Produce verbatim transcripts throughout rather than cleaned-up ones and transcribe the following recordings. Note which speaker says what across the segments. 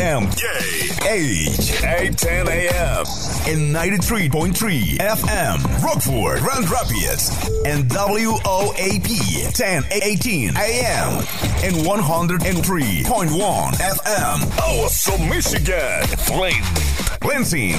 Speaker 1: M. Age eight ten A M. And ninety-three point three F M. Rockford, Grand Rapids. And W O A P ten eighteen A M. And one oh three point one F M. Awesome, Michigan. Flint. Lansing.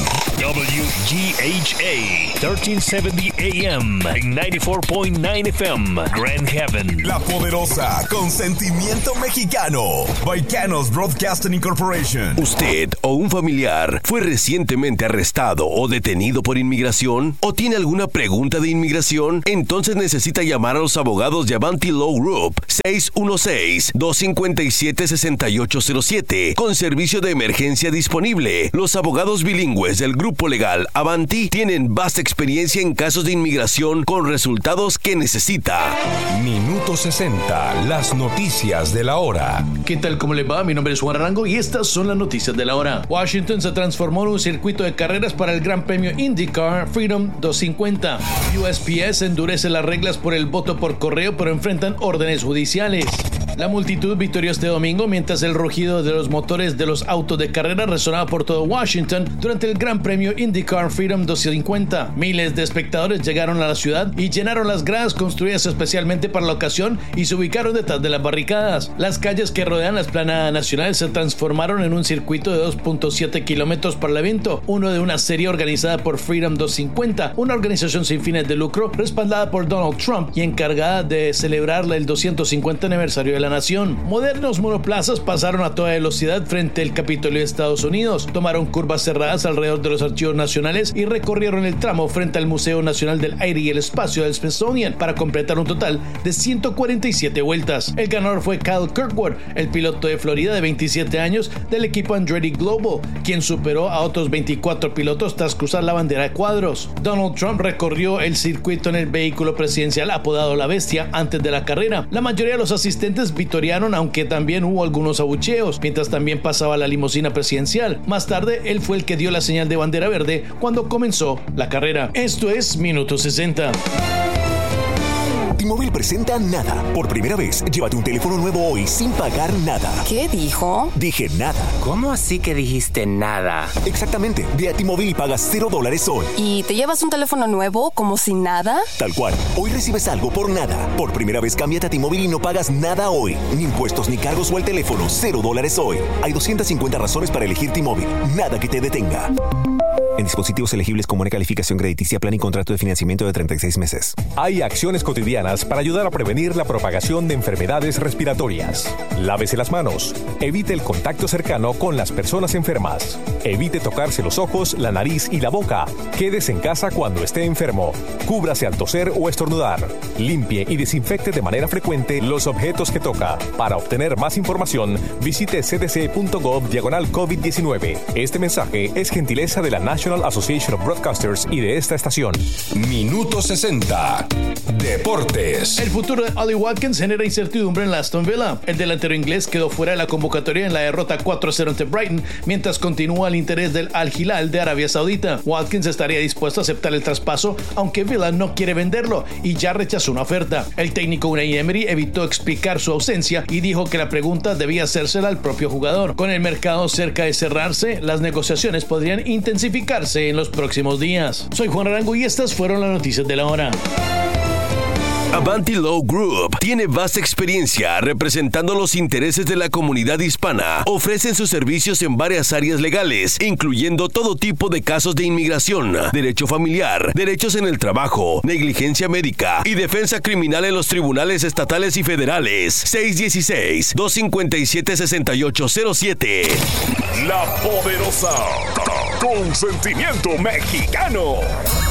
Speaker 2: W G H A thirteen seventy A M and ninety-four point nine F M. Grand Haven.
Speaker 1: La Poderosa, con sentimiento mexicano. Baicanos Broadcasting Incorporation.
Speaker 3: ¿Usted o un familiar fue recientemente arrestado o detenido por inmigración? ¿O tiene alguna pregunta de inmigración? Entonces necesita llamar a los abogados de Avanti Law Group seis uno seis, dos cinco siete, seis ocho cero siete con servicio de emergencia disponible. Los abogados bilingües del grupo legal Avanti tienen vasta experiencia en casos de inmigración con resultados que necesita.
Speaker 4: Minuto sesenta, las noticias de la hora.
Speaker 5: ¿Qué tal? ¿Cómo le va? Mi nombre es Juan Arango y estas son las noticias de la hora. Washington se transformó en un circuito de carreras para el Gran Premio IndyCar Freedom doscientos cincuenta. U S P S endurece las reglas por el voto por correo, pero enfrentan órdenes judiciales. La multitud victorió este domingo mientras el rugido de los motores de los autos de carrera resonaba por todo Washington durante el Gran Premio IndyCar Freedom doscientos cincuenta. Miles de espectadores llegaron a la ciudad y llenaron las gradas construidas especialmente para la ocasión y se ubicaron detrás de las barricadas. Las calles que rodean la explanada nacional se transformaron en un circuito de dos punto siete kilómetros para el evento, uno de una serie organizada por Freedom doscientos cincuenta, una organización sin fines de lucro respaldada por Donald Trump y encargada de celebrar el doscientos cincuenta aniversario de la nación. Modernos monoplazas pasaron a toda velocidad frente al Capitolio de Estados Unidos, tomaron curvas cerradas alrededor de los archivos nacionales y recorrieron el tramo frente al Museo Nacional del Aire y el Espacio del Smithsonian para completar un total de ciento cuarenta y siete vueltas. El ganador fue Kyle Kirkwood, el piloto de Florida de veintisiete años del equipo Andretti Global, quien superó a otros veinticuatro pilotos tras cruzar la bandera de cuadros. Donald Trump recorrió el circuito en el vehículo presidencial apodado La Bestia antes de la carrera. La mayoría de los asistentes victoriaron, aunque también hubo algunos abucheos, mientras también pasaba la limusina presidencial. Más tarde, él fue el que dio la señal de bandera verde cuando comenzó la carrera. Esto es Minuto sesenta.
Speaker 6: T-Mobile presenta Nada. Por primera vez, llévate un teléfono nuevo hoy sin pagar nada.
Speaker 7: ¿Qué dijo?
Speaker 6: Dije nada.
Speaker 7: ¿Cómo así que dijiste nada?
Speaker 6: Exactamente. Ve a T-Mobile y pagas cero dólares hoy.
Speaker 7: ¿Y te llevas un teléfono nuevo como si nada?
Speaker 6: Tal cual. Hoy recibes algo por nada. Por primera vez, cámbiate a T-Mobile y no pagas nada hoy. Ni impuestos, ni cargos o el teléfono. Cero dólares hoy. Hay doscientas cincuenta razones para elegir T-Mobile. Nada que te detenga. En dispositivos elegibles con buena calificación crediticia, plan y contrato de financiamiento de treinta y seis meses.
Speaker 4: Hay acciones cotidianas para ayudar a prevenir la propagación de enfermedades respiratorias. Lávese las manos. Evite el contacto cercano con las personas enfermas. Evite tocarse los ojos, la nariz y la boca. Quédese en casa cuando esté enfermo. Cúbrase al toser o estornudar. Limpie y desinfecte de manera frecuente los objetos que toca. Para obtener más información, visite c d c punto gov diagonal COVID diecinueve. Este mensaje es gentileza de la National Association of Broadcasters y de esta estación. Minuto sesenta. Deportes.
Speaker 5: El futuro de Ollie Watkins genera incertidumbre en la Aston Villa. El delantero inglés quedó fuera de la convocatoria en la derrota cuatro a cero ante Brighton, mientras continúa el interés del Al Hilal de Arabia Saudita. Watkins estaría dispuesto a aceptar el traspaso, aunque Villa no quiere venderlo y ya rechazó una oferta. El técnico Unai Emery evitó explicar su ausencia y dijo que la pregunta debía hacérsela al propio jugador. Con el mercado cerca de cerrarse, las negociaciones podrían intensificarse en los próximos días. Soy Juan Arango y estas fueron las noticias de la hora.
Speaker 3: Avanti Law Group tiene vasta experiencia representando los intereses de la comunidad hispana. Ofrecen sus servicios en varias áreas legales, incluyendo todo tipo de casos de inmigración, derecho familiar, derechos en el trabajo, negligencia médica y defensa criminal en los tribunales estatales y federales. seis uno seis, dos cinco siete, seis ocho cero siete.
Speaker 1: La Poderosa, con sentimiento mexicano.